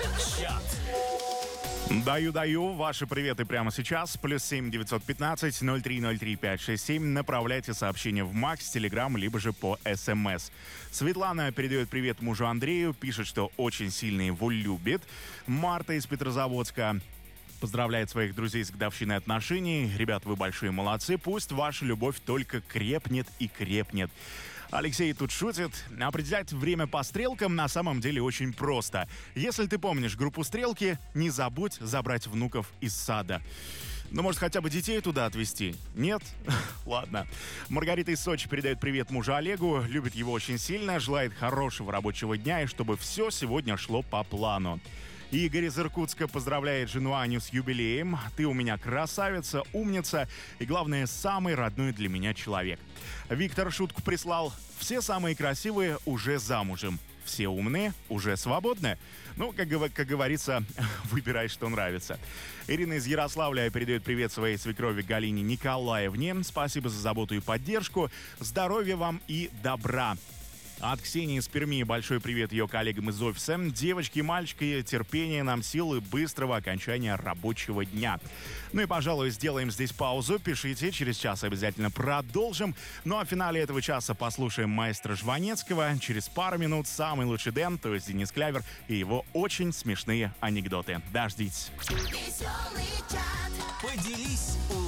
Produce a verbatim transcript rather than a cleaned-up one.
Чат. Даю-даю ваши приветы прямо сейчас. Плюс семь девятьсот пятнадцать ноль три ноль три пять шесть семь. Направляйте сообщение в Макс, Телеграм, либо же по СМС. Светлана передает привет мужу Андрею. Пишет, что очень сильно его любит. Марта из Петрозаводска поздравляет своих друзей с годовщиной отношений. Ребят, вы большие молодцы. Пусть ваша любовь только крепнет и крепнет. Алексей тут шутит. Определять время по стрелкам на самом деле очень просто. Если ты помнишь группу «Стрелки», не забудь забрать внуков из сада. Ну, может, хотя бы детей туда отвезти? Нет? Ладно. Маргарита из Сочи передает привет мужу Олегу. Любит его очень сильно, желает хорошего рабочего дня и чтобы все сегодня шло по плану. Игорь из Иркутска поздравляет жену Аню с юбилеем. Ты у меня красавица, умница и, главное, самый родной для меня человек. Виктор шутку прислал. Все самые красивые уже замужем. Все умные уже свободны. Ну, как, как говорится, выбирай, что нравится. Ирина из Ярославля передает привет своей свекрови Галине Николаевне. Спасибо за заботу и поддержку. Здоровья вам и добра. От Ксении из Перми большой привет ее коллегам из офиса. Девочки и мальчики, терпения нам, силы, быстрого окончания рабочего дня. Ну и, пожалуй, сделаем здесь паузу. Пишите, через час обязательно продолжим. Ну а в финале этого часа послушаем маэстро Жванецкого. Через пару минут самый лучший Дэн, то есть Денис Клявер, и его очень смешные анекдоты. Дождитесь. Поделись